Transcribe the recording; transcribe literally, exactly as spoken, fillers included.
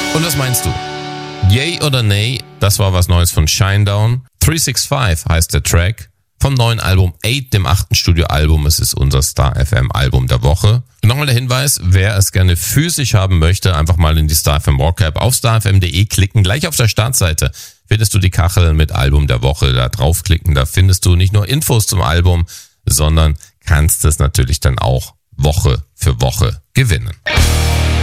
Und was meinst du? Yay oder nay? Das war was Neues von Shinedown. drei sechs fünf heißt der Track. Vom neuen Album acht, dem achten Studioalbum. Es ist unser Star F M Album der Woche. Und nochmal der Hinweis, wer es gerne physisch haben möchte, einfach mal in die Star F M Rock App auf starfm punkt de klicken. Gleich auf der Startseite findest du die Kachel mit Album der Woche. Da draufklicken, da findest du nicht nur Infos zum Album, sondern kannst es natürlich dann auch Woche für Woche gewinnen.